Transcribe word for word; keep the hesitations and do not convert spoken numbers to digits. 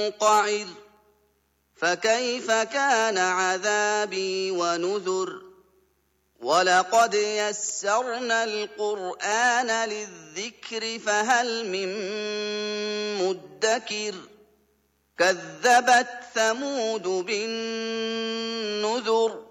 منقعر فكيف كان عذابي ونذر ولقد يسرنا القرآن للذكر فهل من مدكر كذبت ثمود بالنذر